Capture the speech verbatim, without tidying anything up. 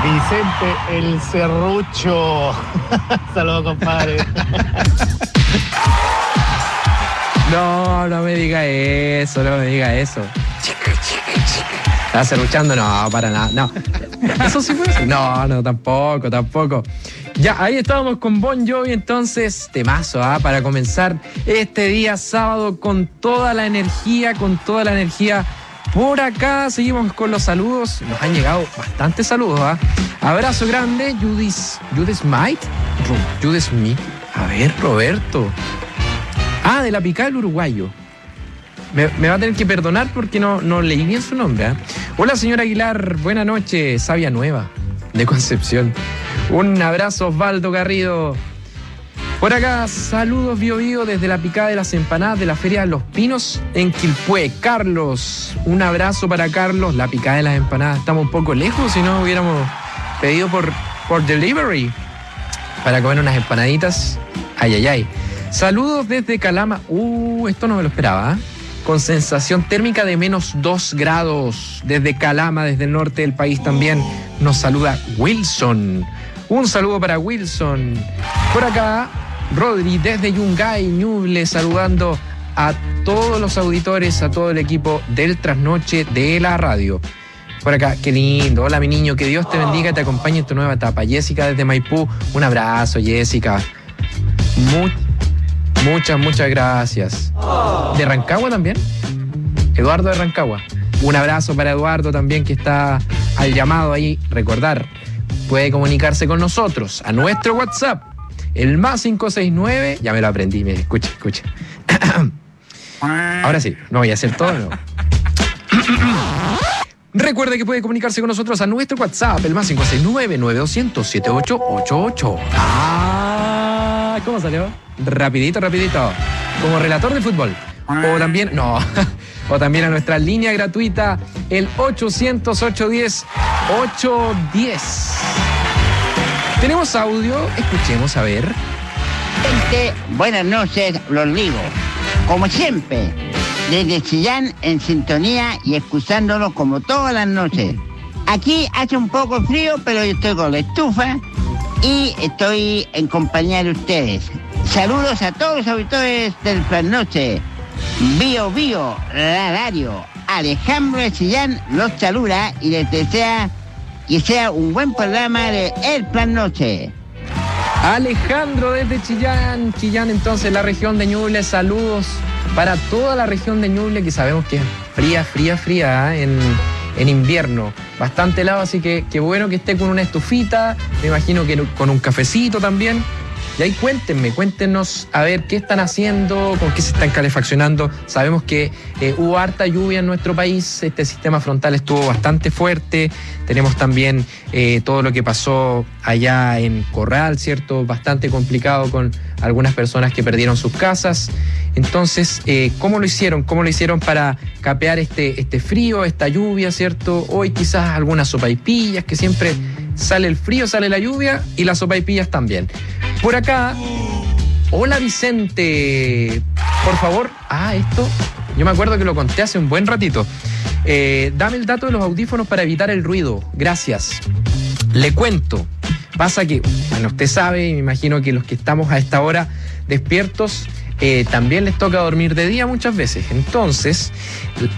Vicente el Serrucho. Saludos, compadre. No, no me diga eso, no me diga eso. ¿Estás serruchando? No, para nada, no. ¿Eso sí puede ser? No, no, tampoco, tampoco. Ya, ahí estábamos con Bon Jovi, entonces, temazo, ¿ah? Para comenzar este día sábado con toda la energía, con toda la energía. Por acá seguimos con los saludos. Nos han llegado bastantes saludos, ¿ah? Abrazo grande, Judith, Judith Might, Judith Smith. A ver, Roberto. Ah, de la picada del uruguayo. Me, me va a tener que perdonar porque no, no leí bien su nombre, ¿eh? Hola, señora Aguilar, buena noche, Sabia Nueva, de Concepción. Un abrazo, Osvaldo Garrido. Por acá, saludos Bio Bio desde la picada de las empanadas de la Feria de los Pinos en Quilpué. Carlos, un abrazo para Carlos. La picada de las empanadas, estamos un poco lejos, si no hubiéramos pedido por, por delivery para comer unas empanaditas. Ay, ay, ay. Saludos desde Calama. Uh, esto no me lo esperaba, ¿eh? Con sensación térmica de menos dos grados. Desde Calama, desde el norte del país también, nos saluda Wilson. Un saludo para Wilson. Por acá, Rodri, desde Yungay, Ñuble, saludando a todos los auditores, a todo el equipo del Trasnoche de la radio. Por acá, qué lindo. Hola, mi niño, que Dios te bendiga y te acompañe en tu nueva etapa. Jessica, desde Maipú, un abrazo, Jessica. Muy Muchas, muchas gracias. ¿De Rancagua también? Eduardo de Rancagua. Un abrazo para Eduardo también, que está al llamado ahí. Recordar, puede comunicarse con nosotros a nuestro WhatsApp, el más cinco seis nueve. Ya me lo aprendí, mire, escucha, escucha. Ahora sí, no voy a hacer todo, no. Recuerde que puede comunicarse con nosotros a nuestro WhatsApp, el más cinco seis nueve, nueve dos cero cero, siete ocho ocho ocho. Ah, ¿cómo salió? Rapidito, rapidito. Como relator de fútbol. O también, no, o también a nuestra línea gratuita, el ochocientos, ochocientos diez, ochocientos diez. Tenemos audio, escuchemos a ver. Gente, buenas noches, los digo. Como siempre, desde Chillán en sintonía y escuchándolos como todas las noches. Aquí hace un poco frío, pero yo estoy con la estufa y estoy en compañía de ustedes. Saludos a todos los auditores del Trasnoche. Bio Bio, Radio, Alejandro de Chillán los saluda y les desea que sea un buen programa de El Trasnoche. Alejandro desde Chillán, Chillán entonces, la región de Ñuble, saludos para toda la región de Ñuble, que sabemos que es fría, fría, fría, ¿eh? en, en invierno, bastante helado, así que qué bueno que esté con una estufita, me imagino que con un cafecito también. Y ahí cuéntenme, cuéntenos a ver qué están haciendo, con qué se están calefaccionando. Sabemos que eh, hubo harta lluvia en nuestro país, este sistema frontal estuvo bastante fuerte. Tenemos también eh, todo lo que pasó allá en Corral, ¿cierto? Bastante complicado con algunas personas que perdieron sus casas. Entonces, eh, ¿cómo lo hicieron? ¿Cómo lo hicieron para capear este, este frío, esta lluvia, ¿cierto? Hoy quizás algunas sopaipillas, que siempre sale el frío, sale la lluvia y las sopaipillas también. Por acá, hola Vicente, por favor, ah, esto, yo me acuerdo que lo conté hace un buen ratito. Eh, dame el dato de los audífonos para evitar el ruido, gracias. Le cuento, pasa que, bueno, usted sabe, y me imagino que los que estamos a esta hora despiertos, eh, también les toca dormir de día muchas veces. Entonces,